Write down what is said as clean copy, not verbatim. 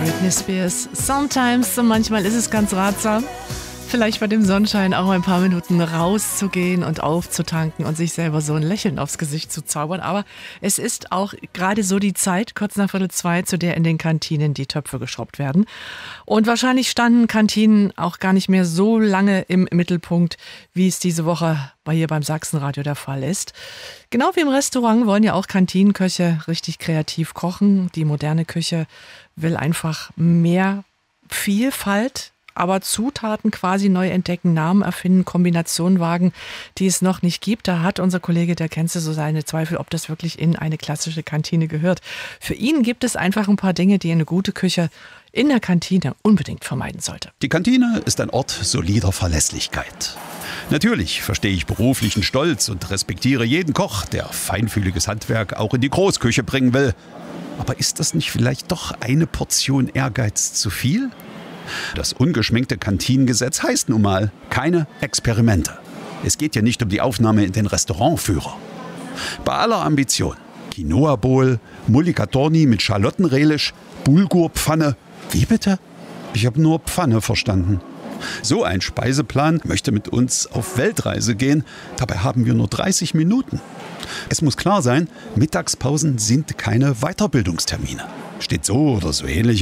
Britney Spears. Sometimes, so manchmal ist es ganz ratsam, vielleicht bei dem Sonnenschein auch ein paar Minuten rauszugehen und aufzutanken und sich selber so ein Lächeln aufs Gesicht zu zaubern. Aber es ist auch gerade so die Zeit, kurz nach 1:45, zu der in den Kantinen die Töpfe geschraubt werden. Und wahrscheinlich standen Kantinen auch gar nicht mehr so lange im Mittelpunkt, wie es diese Woche hier beim Sachsenradio der Fall ist. Genau wie im Restaurant wollen ja auch Kantinenköche richtig kreativ kochen. Die moderne Küche will einfach mehr Vielfalt, aber Zutaten quasi neu entdecken, Namen erfinden, Kombinationen wagen, die es noch nicht gibt. Da hat unser Kollege, der kennt so seine Zweifel, ob das wirklich in eine klassische Kantine gehört. Für ihn gibt es einfach ein paar Dinge, die eine gute Küche in der Kantine unbedingt vermeiden sollte. Die Kantine ist ein Ort solider Verlässlichkeit. Natürlich verstehe ich beruflichen Stolz und respektiere jeden Koch, der feinfühliges Handwerk auch in die Großküche bringen will. Aber ist das nicht vielleicht doch eine Portion Ehrgeiz zu viel? Das ungeschminkte Kantinengesetz heißt nun mal keine Experimente. Es geht ja nicht um die Aufnahme in den Restaurantführer. Bei aller Ambition, Quinoa Bowl, Mulligatawny mit Schalottenrelish, Bulgurpfanne. Wie bitte? Ich habe nur Pfanne verstanden. So ein Speiseplan möchte mit uns auf Weltreise gehen. Dabei haben wir nur 30 Minuten. Es muss klar sein, Mittagspausen sind keine Weiterbildungstermine. Steht so oder so ähnlich